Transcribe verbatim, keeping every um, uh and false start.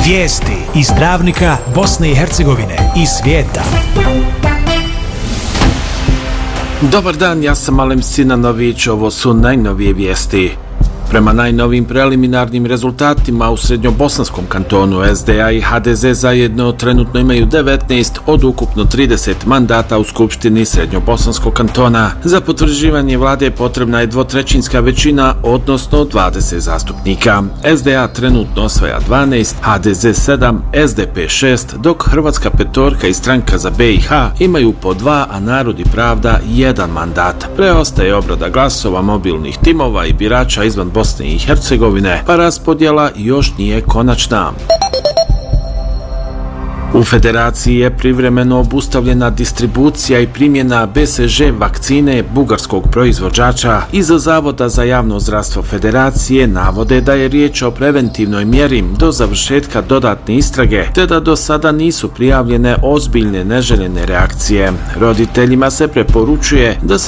Vijesti iz Travnika, Bosne i Hercegovine i svijeta. Dobar dan, ja sam Alem Sinanović, ovo su najnovije vijesti. Prema najnovim preliminarnim rezultatima u Srednjobosanskom kantonu S D A i H D Z zajedno trenutno imaju devetnaest od ukupno trideset mandata u Skupštini Srednjobosanskog kantona. Za potvrđivanje vlade potrebna je dvotrećinska većina, odnosno dvadeset zastupnika. S D A trenutno osvaja dvanaest, H D Z sedam, S D P šest, dok Hrvatska petorka i Stranka za B i H imaju po dva, a Narod i pravda jedan mandat. Preostaje obrada glasova mobilnih timova i birača izvan Bosne i Hercegovine, pa raspodjela još nije konačna. U Federaciji je privremeno obustavljena distribucija i primjena B C G vakcine bugarskog proizvođača. Iza Zavoda za javno zdravstvo Federacije navode da je riječ o preventivnoj mjeri do završetka dodatne istrage, te da do sada nisu prijavljene ozbiljne neželjene reakcije. Roditeljima se preporučuje da